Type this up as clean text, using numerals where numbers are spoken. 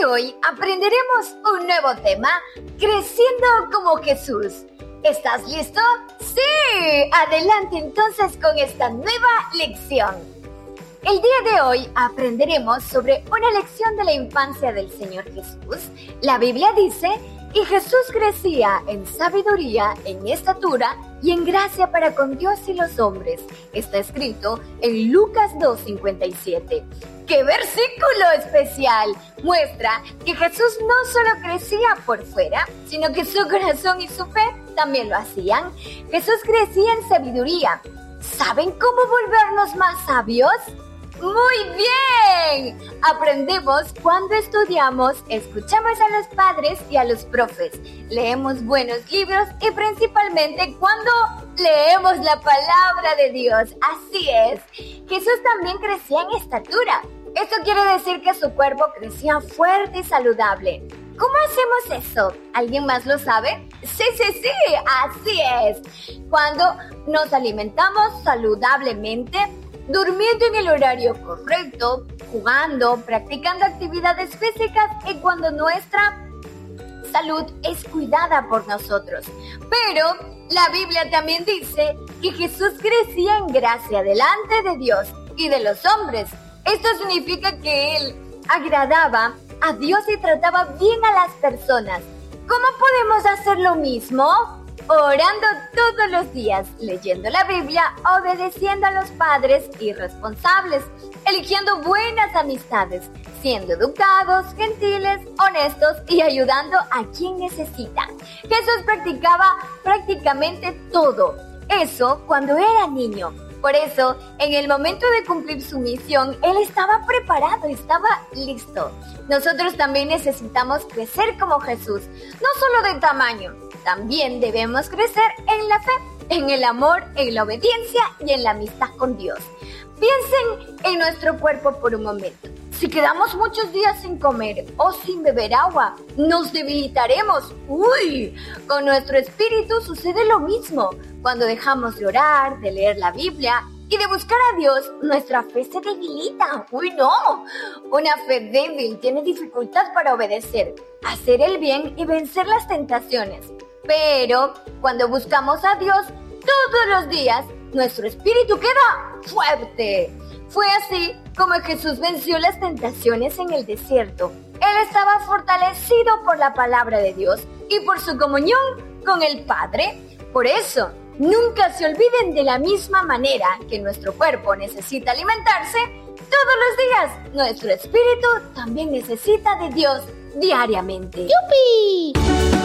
de hoy aprenderemos un nuevo tema, creciendo como Jesús. ¿Estás listo? ¡Sí! Adelante entonces con esta nueva lección. El día de hoy aprenderemos sobre una lección de la infancia del Señor Jesús. La Biblia dice, y Jesús crecía en sabiduría, en estatura y en gracia para con Dios y los hombres. Está escrito en Lucas 2:57. ¡Qué versículo especial! Muestra que Jesús no solo crecía por fuera, sino que su corazón y su fe también lo hacían. Jesús crecía en sabiduría. ¿Saben cómo volvernos más sabios? ¡Muy bien! Aprendemos cuando estudiamos, escuchamos a los padres y a los profes, leemos buenos libros y principalmente cuando leemos la palabra de Dios. Así es. Jesús también crecía en estatura. Esto quiere decir que su cuerpo crecía fuerte y saludable. ¿Cómo hacemos eso? ¿Alguien más lo sabe? Sí, así es. Cuando nos alimentamos saludablemente, durmiendo en el horario correcto, jugando, practicando actividades físicas y cuando nuestra salud es cuidada por nosotros. Pero la Biblia también dice que Jesús crecía en gracia delante de Dios y de los hombres. Esto significa que Él agradaba a Dios y trataba bien a las personas. ¿Cómo podemos hacer lo mismo? Orando todos los días, leyendo la Biblia, obedeciendo a los padres y responsables, eligiendo buenas amistades, siendo educados, gentiles, honestos y ayudando a quien necesita. Jesús practicaba prácticamente todo eso cuando era niño. Por eso, en el momento de cumplir su misión, Él estaba preparado, estaba listo. Nosotros también necesitamos crecer como Jesús, no solo de tamaño, también debemos crecer en la fe, en el amor, en la obediencia y en la amistad con Dios. Piensen en nuestro cuerpo por un momento. Si quedamos muchos días sin comer o sin beber agua, nos debilitaremos. Con nuestro espíritu sucede lo mismo. Cuando dejamos de orar, de leer la Biblia y de buscar a Dios, nuestra fe se debilita. Una fe débil tiene dificultad para obedecer, hacer el bien y vencer las tentaciones. Pero cuando buscamos a Dios todos los días, nuestro espíritu queda fuerte. Fue así como Jesús venció las tentaciones en el desierto. Él estaba fortalecido por la palabra de Dios y por su comunión con el Padre. Por eso, nunca se olviden de la misma manera que nuestro cuerpo necesita alimentarse todos los días. Nuestro espíritu también necesita de Dios diariamente. ¡Yupi!